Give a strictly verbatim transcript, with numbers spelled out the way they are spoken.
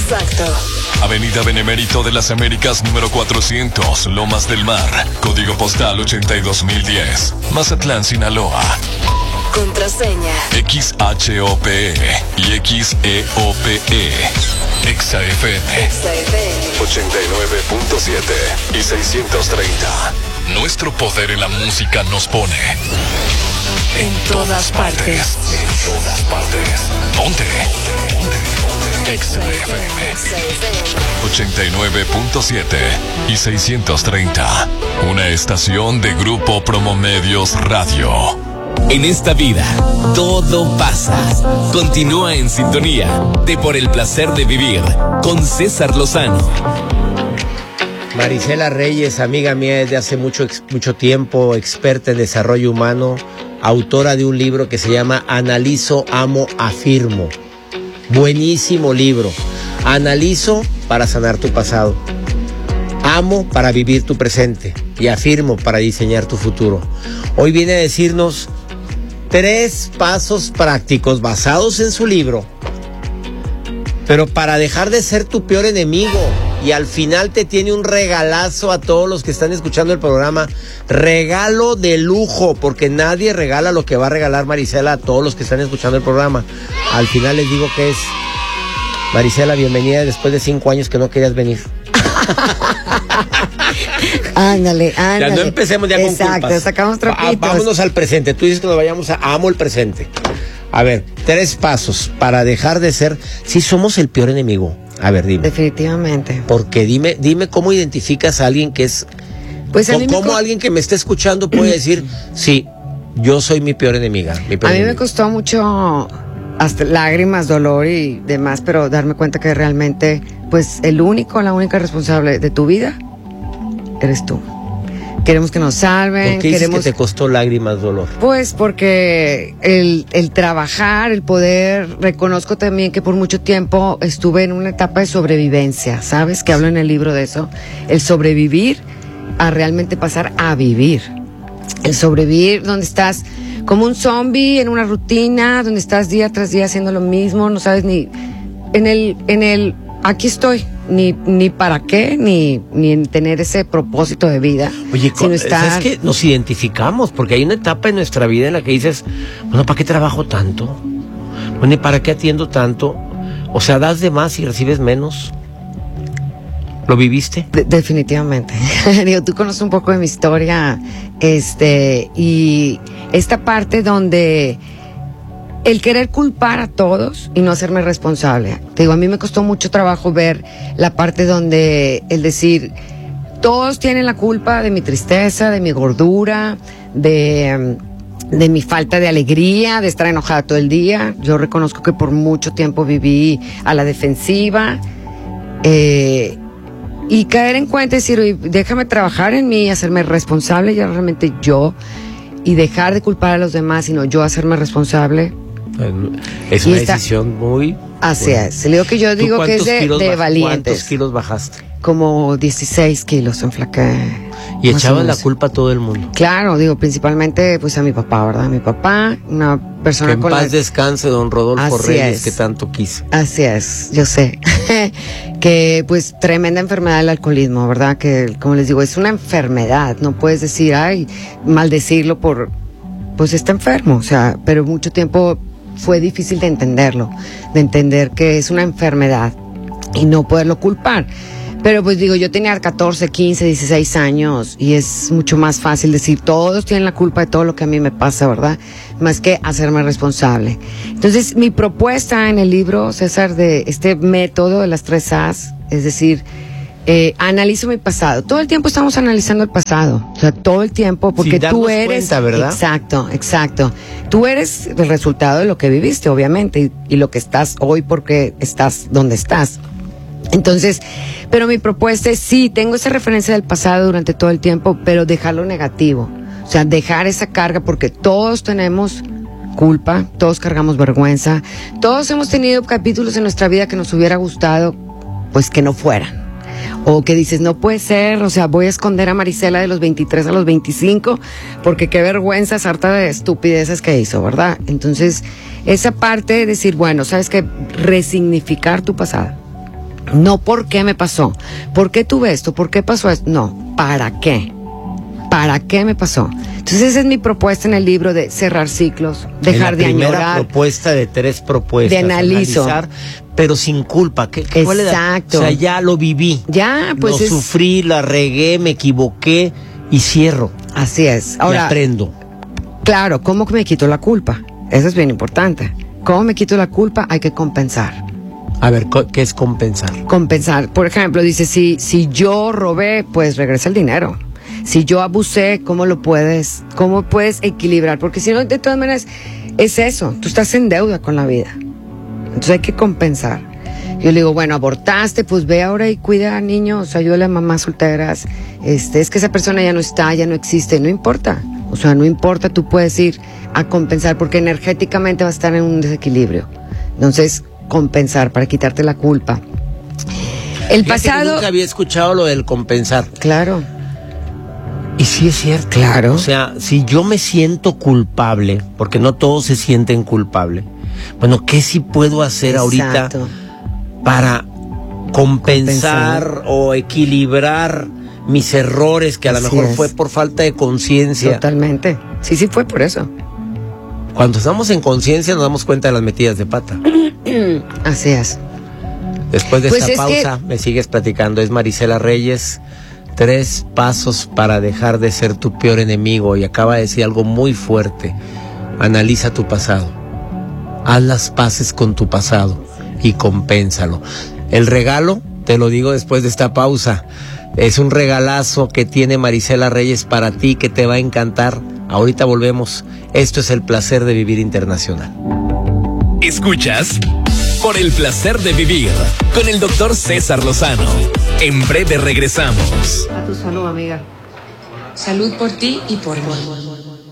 Exacto. Avenida Benemérito de las Américas número cuatrocientos, Lomas del Mar. Código postal ochenta y dos mil diez. Mazatlán, Sinaloa. Contraseña X H O P E y X E O P E. Exa F M. Exa F M ochenta y nueve punto siete y seiscientos treinta. Nuestro poder en la música nos pone en todas partes. En todas partes. Ponte. Exa F M ochenta y nueve punto siete y seiscientos treinta. Una estación de Grupo Promomedios Radio. En esta vida, todo pasa. Continúa en sintonía de Por el Placer de Vivir con César Lozano. Marisela Reyes, amiga mía desde hace mucho, mucho tiempo, experta en desarrollo humano, autora de un libro que se llama Analizo, Amo, Afirmo. Buenísimo libro. Analizo para sanar tu pasado. Amo para vivir tu presente. Y afirmo para diseñar tu futuro. Hoy viene a decirnos tres pasos prácticos basados en su libro, pero para dejar de ser tu peor enemigo. Y al final te tiene un regalazo a todos los que están escuchando el programa. Regalo de lujo, porque nadie regala lo que va a regalar Marisela a todos los que están escuchando el programa. Al final les digo que es... Marisela, bienvenida después de cinco años que no querías venir. Ándale, ándale. Ya no empecemos ya con Exacto, culpas. sacamos trapitos. Va, vámonos al presente. Tú dices que nos vayamos a amo el presente. A ver, tres pasos para dejar de ser... Si somos el peor enemigo. A ver, dime. Definitivamente. Porque dime, dime cómo identificas a alguien que es... Pues a mí me ¿Cómo co- alguien que me esté escuchando puede decir, sí, yo soy mi peor enemiga? Mi peor A mí me enemigo? costó mucho, hasta lágrimas, dolor y demás, pero darme cuenta que realmente, pues el único, la única responsable de tu vida eres tú. Queremos que nos salven. ¿Por qué dices queremos que te costó lágrimas, dolor? Pues porque el, el trabajar, el poder, reconozco también que por mucho tiempo estuve en una etapa de sobrevivencia, ¿sabes? Que hablo en el libro de eso. El sobrevivir a realmente pasar a vivir. El sobrevivir donde estás como un zombie en una rutina, donde estás día tras día haciendo lo mismo, no sabes ni en el, en el aquí estoy. Ni, ni para qué, ni, ni en tener ese propósito de vida. Oye, sino estar... ¿sabes qué? Nos identificamos, porque hay una etapa en nuestra vida en la que dices, bueno, ¿para qué trabajo tanto? Bueno, ¿y para qué atiendo tanto? O sea, das de más y recibes menos. ¿Lo viviste? De- definitivamente. Digo, tú conoces un poco de mi historia, este, y esta parte donde el querer culpar a todos y no hacerme responsable. Te digo, a mí me costó mucho trabajo ver la parte donde el decir, todos tienen la culpa de mi tristeza, de mi gordura, de, de mi falta de alegría, de estar enojada todo el día. Yo reconozco que por mucho tiempo viví a la defensiva. Eh, y caer en cuenta y decir, oye, déjame trabajar en mí, hacerme responsable ya realmente yo, y dejar de culpar a los demás, sino yo hacerme responsable. Es Y una esta- decisión muy... Así buena. es. Le digo que yo ¿Tú digo que es cuántos de, kilos de baj- valientes. ¿Cuántos kilos bajaste? Como dieciséis kilos enflaqué. Y Más o echabas la menos. culpa a todo el mundo. Claro, digo, principalmente pues a mi papá, ¿verdad? Mi papá, una persona Que en con paz la... descanse don Rodolfo Así Reyes, es. que tanto quise. Así es, yo sé. Que pues tremenda enfermedad del alcoholismo, ¿verdad? Que como les digo, es una enfermedad. No puedes decir, ay, maldecirlo por... Pues está enfermo, o sea, pero mucho tiempo fue difícil de entenderlo, de entender que es una enfermedad y no poderlo culpar. Pero pues digo, yo tenía catorce, quince, dieciséis años y es mucho más fácil decir, todos tienen la culpa de todo lo que a mí me pasa, ¿verdad? Más que hacerme responsable. Entonces, mi propuesta en el libro, César, de este método de las tres A's, es decir, eh, analizo mi pasado. Todo el tiempo estamos analizando el pasado, o sea, todo el tiempo, porque Sin tú darnos eres... cuenta, ¿verdad? Exacto, exacto. Tú eres el resultado de lo que viviste, obviamente, y, y lo que estás hoy porque estás donde estás. Entonces, pero mi propuesta es, sí, tengo esa referencia del pasado durante todo el tiempo, pero dejarlo negativo. O sea, dejar esa carga, porque todos tenemos culpa, todos cargamos vergüenza, todos hemos tenido capítulos en nuestra vida que nos hubiera gustado, pues que no fueran. O que dices, no puede ser, o sea, voy a esconder a Marisela de los veintitrés a los veinticinco, porque qué vergüenza, sarta de estupideces que hizo, ¿verdad? Entonces, esa parte de decir, bueno, ¿sabes qué? Resignificar tu pasado. No por qué me pasó, por qué tuve esto, por qué pasó esto, no, ¿para qué? ¿Para qué me pasó? Entonces esa es mi propuesta en el libro de cerrar ciclos, dejar de añorar. La primera propuesta de tres propuestas. De analizo. Analizar, pero sin culpa. ¿Qué, qué, cuál era? Exacto. O sea, ya lo viví. Ya, pues lo es... sufrí, la regué, me equivoqué y cierro. Así es. Ahora, y aprendo. Claro, ¿cómo me quito la culpa? Eso es bien importante. ¿Cómo me quito la culpa? Hay que compensar. A ver, ¿qué es compensar? Compensar. Por ejemplo, dice, si, si yo robé, pues regresa el dinero. Si yo abusé, ¿cómo lo puedes, cómo puedes equilibrar? Porque si no, de todas maneras, es eso. Tú estás en deuda con la vida. Entonces hay que compensar. Yo le digo, bueno, abortaste, pues ve ahora y cuida a niños, ayúdale a mamás solteras. Este, es que esa persona ya no está, ya no existe, no importa. O sea, no importa, tú puedes ir a compensar porque energéticamente vas a estar en un desequilibrio. Entonces, compensar para quitarte la culpa. El Fíjate pasado... que nunca había escuchado lo del compensar. Claro. Y sí es cierto. Claro. O sea, si yo me siento culpable, porque no todos se sienten culpables, bueno, ¿qué sí puedo hacer Exacto. ahorita para compensar, compensar o equilibrar mis errores, que a lo mejor es. fue por falta de conciencia? Totalmente. Sí, sí fue por eso. Cuando estamos en conciencia nos damos cuenta de las metidas de pata. Así es. Después de pues esta pausa, que... me sigues platicando. Es Marisela Reyes. Tres pasos para dejar de ser tu peor enemigo. Y acaba de decir algo muy fuerte. Analiza tu pasado. Haz las paces con tu pasado y compénsalo. El regalo, te lo digo después de esta pausa, es un regalazo que tiene Marisela Reyes para ti, que te va a encantar. Ahorita volvemos. Esto es El Placer de Vivir Internacional. ¿Escuchas? Por el placer de vivir con el doctor César Lozano. En breve regresamos. A tu salud, amiga. Salud por ti y por mí.